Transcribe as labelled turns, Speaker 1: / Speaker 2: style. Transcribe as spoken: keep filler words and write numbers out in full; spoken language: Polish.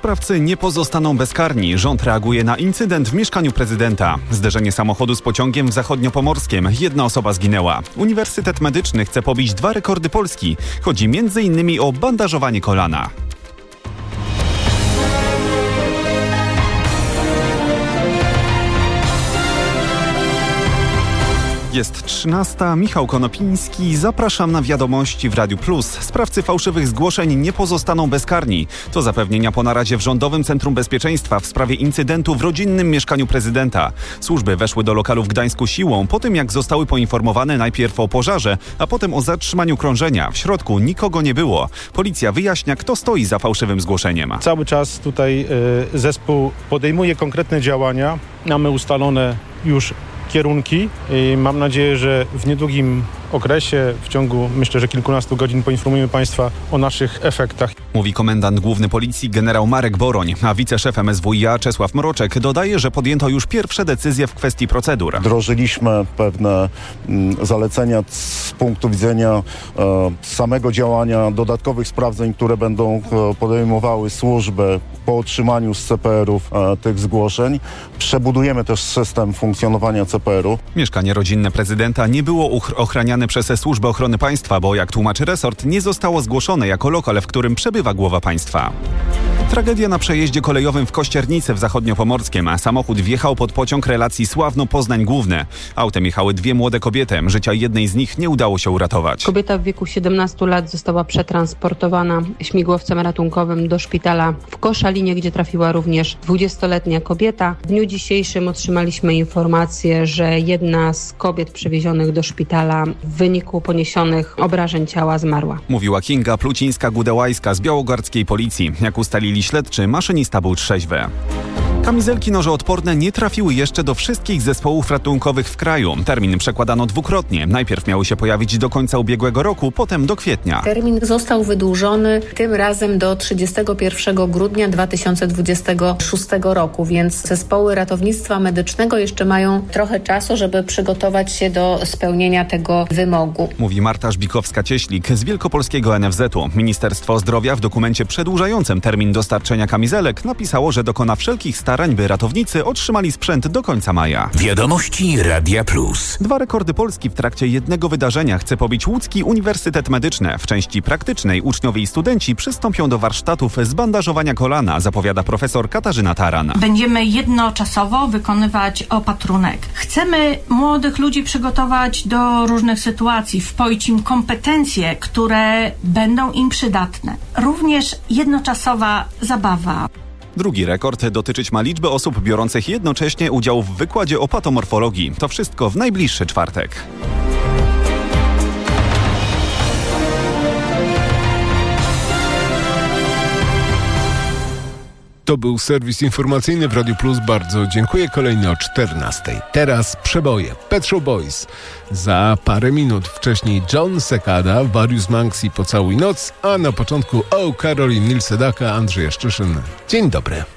Speaker 1: Sprawcy nie pozostaną bezkarni. Rząd reaguje na incydent w mieszkaniu prezydenta. Zderzenie samochodu z pociągiem w Zachodniopomorskiem. Jedna osoba zginęła. Uniwersytet Medyczny chce pobić dwa rekordy Polski. Chodzi między innymi o bandażowanie kolana. Jest trzynasta. Michał Konopiński. Zapraszam na wiadomości w Radiu Plus. Sprawcy fałszywych zgłoszeń nie pozostaną bezkarni. To zapewnienia po naradzie w Rządowym Centrum Bezpieczeństwa w sprawie incydentu w rodzinnym mieszkaniu prezydenta. Służby weszły do lokalu w Gdańsku siłą po tym, jak zostały poinformowane najpierw o pożarze, a potem o zatrzymaniu krążenia. W środku nikogo nie było. Policja wyjaśnia, kto stoi za fałszywym zgłoszeniem.
Speaker 2: Cały czas tutaj y, zespół podejmuje konkretne działania. Mamy ustalone już kierunki i mam nadzieję, że w niedługim okresie, w ciągu myślę, że kilkunastu godzin poinformujemy Państwa o naszych efektach.
Speaker 1: Mówi komendant główny policji generał Marek Boroń, a wiceszef M S W i A Czesław Mroczek dodaje, że podjęto już pierwsze decyzje w kwestii procedur.
Speaker 3: Wdrożyliśmy pewne mm, zalecenia z punktu widzenia e, samego działania, dodatkowych sprawdzeń, które będą e, podejmowały służby po otrzymaniu z C P R-ów e, tych zgłoszeń. Przebudujemy też system funkcjonowania C P R-u.
Speaker 1: Mieszkanie rodzinne prezydenta nie było ochraniane przez Służbę Ochrony Państwa, bo jak tłumaczy resort, nie zostało zgłoszone jako lokal, w którym przebywa głowa państwa. Tragedia na przejeździe kolejowym w Kościernicy w Zachodniopomorskiem. Samochód wjechał pod pociąg relacji Sławno-Poznań Główny. Autem jechały dwie młode kobiety. Życia jednej z nich nie udało się uratować.
Speaker 4: Kobieta w wieku siedemnastu lat została przetransportowana śmigłowcem ratunkowym do szpitala w Koszalinie, gdzie trafiła również dwudziestoletnia kobieta. W dniu dzisiejszym otrzymaliśmy informację, że jedna z kobiet przewiezionych do szpitala w wyniku poniesionych obrażeń ciała zmarła.
Speaker 1: Mówiła Kinga Plucińska-Gudełajska z białogardzkiej policji. Jak ustalili śledczy, maszynista był trzeźwy. Kamizelki nożoodporne nie trafiły jeszcze do wszystkich zespołów ratunkowych w kraju. Termin przekładano dwukrotnie. Najpierw miały się pojawić do końca ubiegłego roku, potem do kwietnia.
Speaker 5: Termin został wydłużony tym razem do trzydziestego pierwszego grudnia dwa tysiące dwudziestego szóstego roku, więc zespoły ratownictwa medycznego jeszcze mają trochę czasu, żeby przygotować się do spełnienia tego wymogu.
Speaker 1: Mówi Marta Żbikowska-Cieślik z Wielkopolskiego N F Z u. Ministerstwo Zdrowia w dokumencie przedłużającym termin dostarczenia kamizelek napisało, że dokona wszelkich starań, by ratownicy otrzymali sprzęt do końca maja.
Speaker 6: Wiadomości Radia Plus.
Speaker 1: Dwa rekordy Polski w trakcie jednego wydarzenia chce pobić Łódzki Uniwersytet Medyczny. W części praktycznej uczniowie i studenci przystąpią do warsztatów z bandażowania kolana, zapowiada profesor Katarzyna Taran.
Speaker 7: Będziemy jednoczasowo wykonywać opatrunek. Chcemy młodych ludzi przygotować do różnych sytuacji, wpoić im kompetencje, które będą im przydatne. Również jednoczasowa zabawa.
Speaker 1: Drugi rekord dotyczyć ma liczby osób biorących jednocześnie udział w wykładzie o patomorfologii. To wszystko w najbliższy czwartek.
Speaker 8: To był serwis informacyjny w Radiu Plus. Bardzo dziękuję. Kolejny o czternastej. Teraz przeboje. Pet Shop Boys. Za parę minut wcześniej John Sekada, Various Monks i Pocałuj Noc, a na początku O. Karolin Nil Sedaka, Andrzej Szczyszyn. Dzień dobry.